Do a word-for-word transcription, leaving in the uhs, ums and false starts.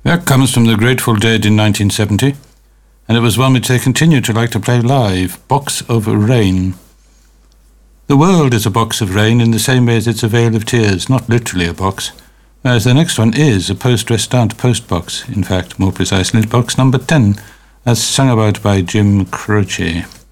That comes from the Grateful Dead in nineteen seventy, and it was one which they continue to like to play live, Box of Rain. The world is a box of rain in the same way as it's a veil of tears, not literally a box, whereas the next one is a post-restante post-box, in fact, more precisely, box number ten, as sung about by Jim Croce.